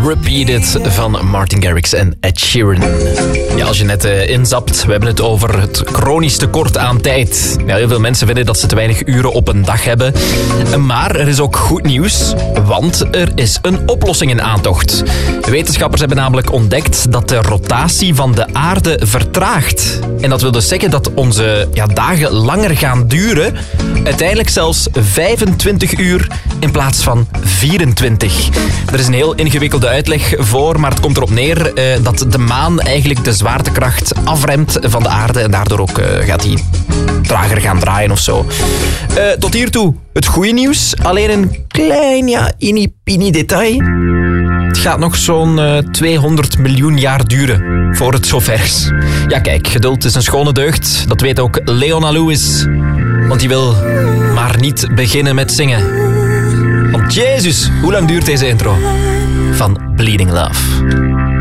Repeated van Martin Garrix en Ed Sheeran. Ja, als je net inzapt, we hebben het over het chronisch tekort aan tijd. Ja, heel veel mensen vinden dat ze te weinig uren op een dag hebben. Maar er is ook goed nieuws, want er is een oplossing in aantocht. Wetenschappers hebben namelijk ontdekt dat de rotatie van de aarde vertraagt. En dat wil dus zeggen dat onze dagen langer gaan duren. Uiteindelijk zelfs 25 uur in plaats van 24. Er is een heel ingewikkelde uitleg voor, maar het komt erop neer dat de maan eigenlijk de zwaartekracht afremt van de aarde en daardoor ook gaat die trager gaan draaien of zo. Tot hiertoe het goede nieuws, alleen een klein, inni-pini detail. Het gaat nog zo'n 200 miljoen jaar duren voor het zover is. Ja, kijk, geduld is een schone deugd. Dat weet ook Leona Lewis. Want die wil maar niet beginnen met zingen. Want Jezus, hoe lang duurt deze intro? Van Bleeding Love.